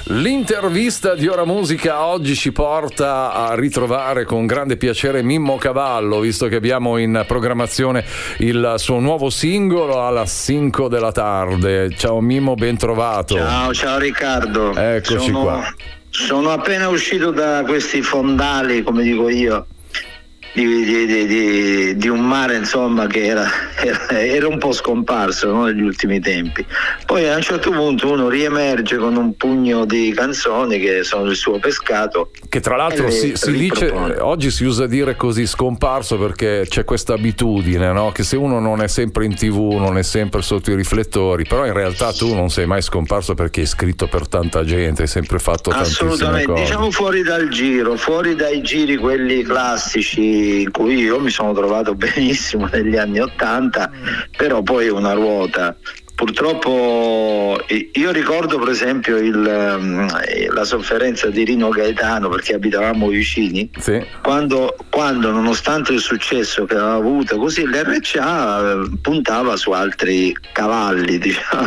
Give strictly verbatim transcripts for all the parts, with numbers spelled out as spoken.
L'intervista di Ora Musica oggi ci porta a ritrovare con grande piacere Mimmo Cavallo, visto che abbiamo in programmazione il suo nuovo singolo alla cinque della tarde. Ciao Mimmo, ben trovato. Ciao, ciao Riccardo. Eccoci sono, qua. Sono appena uscito da questi fondali, come dico io, di, di, di, di, di un mare, insomma, che era, era, era un po' scomparso, no, negli ultimi tempi. Poi a un certo punto uno riemerge con un pugno di canzoni che sono il suo pescato. Che tra l'altro si, si dice, oggi si usa dire così, scomparso, perché c'è questa abitudine, no? Che se uno non è sempre in tivù, non è sempre sotto i riflettori, però in realtà tu non sei mai scomparso perché hai scritto per tanta gente, hai sempre fatto tantissime cose. Assolutamente, diciamo fuori dal giro, fuori dai giri quelli classici in cui io mi sono trovato benissimo negli anni Ottanta, però poi una ruota. Purtroppo io ricordo per esempio il, la sofferenza di Rino Gaetano, perché abitavamo vicini, sì. quando, quando nonostante il successo che aveva avuto così l'R C A puntava su altri cavalli, diciamo,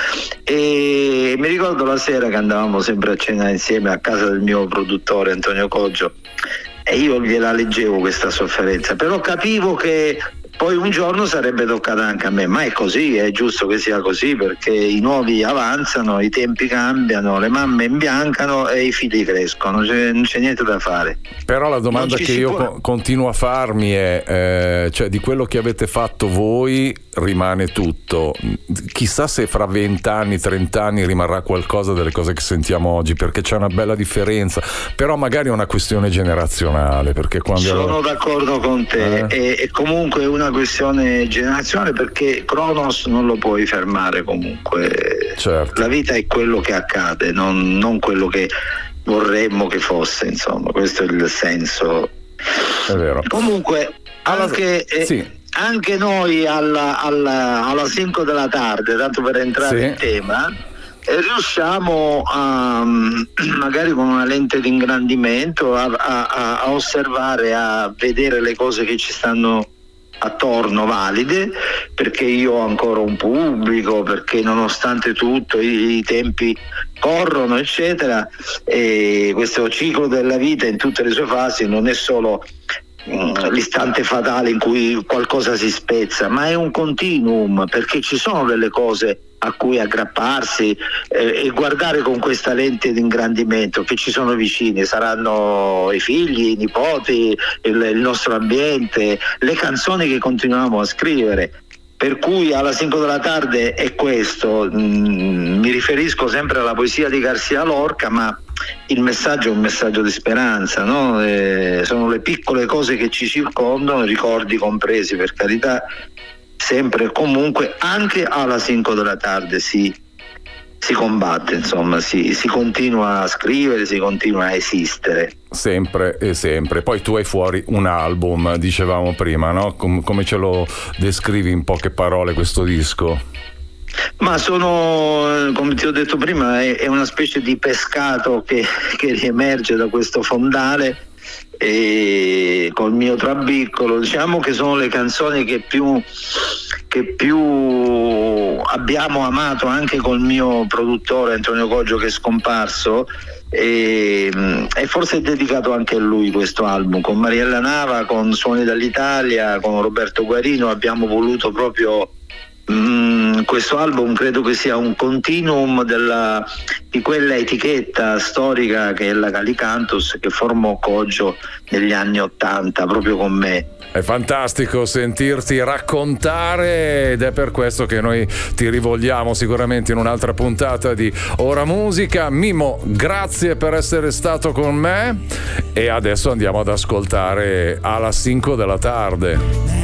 e mi ricordo la sera che andavamo sempre a cena insieme a casa del mio produttore Antonio Coggio e io gliela leggevo questa sofferenza, però capivo che poi un giorno sarebbe toccata anche a me, ma è così, è giusto che sia così, perché i nuovi avanzano, i tempi cambiano, le mamme imbiancano e i figli crescono, c'è, non c'è niente da fare. Però la domanda che io può... continuo a farmi è, eh, cioè di quello che avete fatto voi rimane tutto, chissà se fra vent'anni, trent'anni rimarrà qualcosa delle cose che sentiamo oggi, perché c'è una bella differenza, però magari è una questione generazionale, perché quando... Sono d'accordo con te, eh? e, e comunque è una questione generazionale, perché Cronos non lo puoi fermare comunque, certo. La vita è quello che accade, non, non quello che vorremmo che fosse, insomma, questo è il senso. È vero. Comunque anche, allora, sì. eh, anche noi alla, alla, alla cinque della tarde, tanto per entrare sì. in tema, e riusciamo a, magari con una lente di ingrandimento a, a, a osservare, a vedere le cose che ci stanno attorno valide, perché io ho ancora un pubblico, perché nonostante tutto i, i tempi corrono eccetera, e questo ciclo della vita in tutte le sue fasi non è solo mh, l'istante fatale in cui qualcosa si spezza, ma è un continuum, perché ci sono delle cose a cui aggrapparsi eh, e guardare con questa lente di ingrandimento, che ci sono vicini, saranno i figli, i nipoti, il, il nostro ambiente, le canzoni che continuiamo a scrivere. Per cui alla cinque della tarde è questo, mm, mi riferisco sempre alla poesia di Garcia Lorca, ma il messaggio è un messaggio di speranza, no? Eh, sono le piccole cose che ci circondano, ricordi compresi, per carità, sempre e comunque, anche alla cinque della tarde si, si combatte, insomma, si, si continua a scrivere, si continua a esistere. Sempre e sempre. Poi tu hai fuori un album, dicevamo prima, no? Com- come ce lo descrivi in poche parole questo disco? Ma sono, come ti ho detto prima, è, è una specie di pescato che, che riemerge da questo fondale, e col mio trabiccolo, diciamo che sono le canzoni che più che più abbiamo amato anche col mio produttore Antonio Coggio, che è scomparso, e, e forse è dedicato anche a lui questo album. Con Mariella Nava, con Suoni dall'Italia, con Roberto Guarino abbiamo voluto proprio Mm, questo album, credo che sia un continuum della, di quella etichetta storica che è la Calicantus, che formò Coggio negli anni Ottanta proprio con me. È fantastico sentirti raccontare, ed è per questo che noi ti rivogliamo sicuramente in un'altra puntata di Ora Musica. Mimmo, grazie per essere stato con me, e adesso andiamo ad ascoltare alla cinque della tarde.